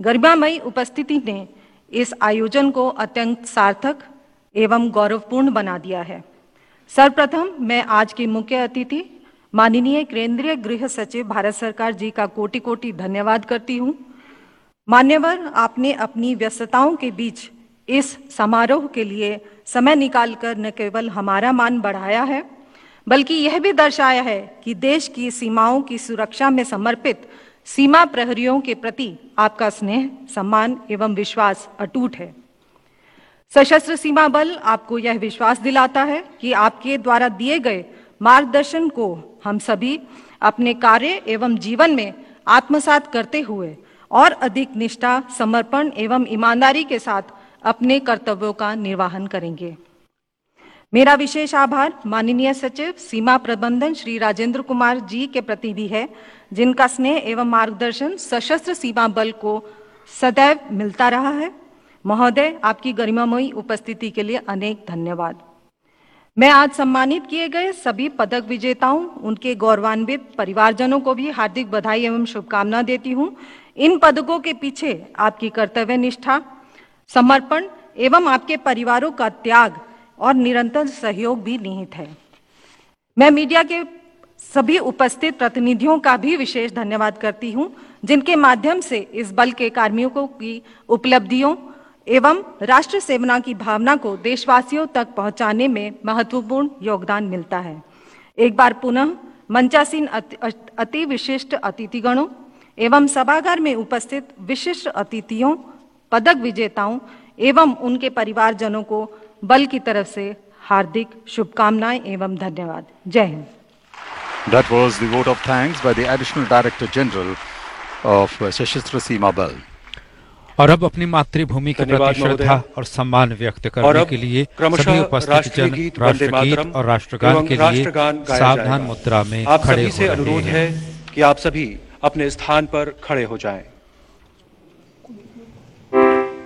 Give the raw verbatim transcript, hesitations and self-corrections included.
गरिमामयी उपस्थिति ने इस आयोजन को अत्यंत सार्थक एवं गौरवपूर्ण बना दिया है। सर्वप्रथम मैं आज के मुख्य अतिथि माननीय केंद्रीय गृह सचिव भारत सरकार जी का कोटि कोटि धन्यवाद करती हूँ। मान्यवर, आपने अपनी व्यस्तताओं के बीच इस समारोह के लिए समय निकालकर न केवल हमारा मान बढ़ाया है, बल्कि यह भी दर्शाया है कि देश की सीमाओं की सुरक्षा में समर्पित सीमा प्रहरियों के प्रति आपका स्नेह, सम्मान एवं विश्वास अटूट है। सशस्त्र सीमा बल आपको यह विश्वास दिलाता है कि आपके द्वारा दिए गए मार्गदर्शन को हम सभी अपने कार्य एवं जीवन में आत्मसात करते हुए और अधिक निष्ठा, समर्पण एवं ईमानदारी के साथ अपने कर्तव्यों का निर्वहन करेंगे। मेरा विशेष आभार माननीय सचिव सीमा प्रबंधन श्री राजेंद्र कुमार जी के प्रति भी है, जिनका स्नेह एवं मार्गदर्शन सशस्त्र सीमा बल को सदैव मिलता रहा है। महोदय, आपकी गरिमामयी उपस्थिति के लिए अनेक धन्यवाद। मैं आज सम्मानित किए गए सभी पदक विजेताओं, उनके गौरवान्वित परिवारजनों को भी हार्दिक बधाई एवं शुभकामना देती हूँ। इन पदकों के पीछे आपकी कर्तव्य निष्ठा, समर्पण एवं आपके परिवारों का त्याग और निरंतर सहयोग भी निहित है। मैं मीडिया के सभी उपस्थित प्रतिनिधियों का भी विशेष धन्यवाद करती हूं, जिनके माध्यम से इस बल के कार्मिकों की उपलब्धियों एवं राष्ट्र सेवना की भावना को देशवासियों तक पहुंचाने में महत्वपूर्ण योगदान मिलता है। एक बार पुनः मंचासीन अति, अति विशिष्ट अतिथिगणों एवं सभागार में उपस्थित विशिष्ट अतिथियों, पदक विजेताओं एवं उनके परिवारजनों को बल की तरफ से हार्दिक शुभकामनाएं एवं धन्यवाद। जय Hind. That was the vote of thanks by the Additional Director General of सशस्त्र सीमा बल। और अब अपनी मातृभूमि के प्रति श्रद्धा और सम्मान व्यक्त करने के लिए सभी उपस्थित जन राष्ट्रगीत और राष्ट्रगान के लिए सावधान मुद्रा में खड़े हो रहे हैं। अनुरोध है कि आप सभी अपने स्थान पर खड़े हो जाएं।